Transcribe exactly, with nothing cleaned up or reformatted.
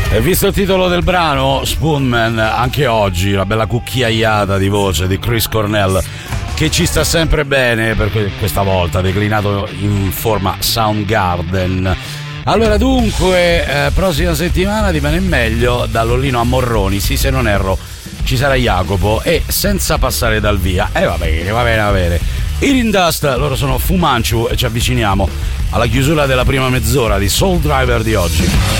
E visto il titolo del brano, Spoonman, anche oggi una bella cucchiaiata di voce di Chris Cornell che ci sta sempre bene, perché questa volta declinato in forma Soundgarden. Allora dunque, eh, prossima settimana di Bene e Meglio da Lollino a Morroni, sì, se non erro ci sarà Jacopo, e senza passare dal via, e eh, va bene, va bene, va bene. Eating Dust, loro sono Fu Manchu e ci avviciniamo alla chiusura della prima mezz'ora di Soul Driver di oggi.